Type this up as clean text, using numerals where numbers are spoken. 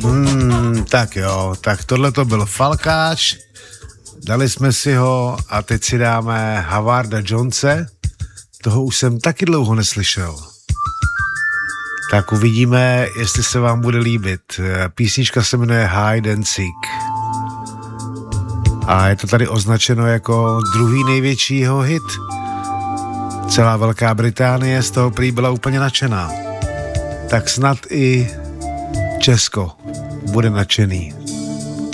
Tak jo, tak tohle to byl Falkáč, dali jsme si ho a teď si dáme Howarda Jonese, toho už jsem taky dlouho neslyšel. Tak uvidíme, jestli se vám bude líbit. Písnička se jmenuje Hide and Seek. A je to tady označeno jako druhý největší jeho hit. Celá Velká Británie z toho prý byla úplně nadšená. Tak snad i Česko bude nadšený.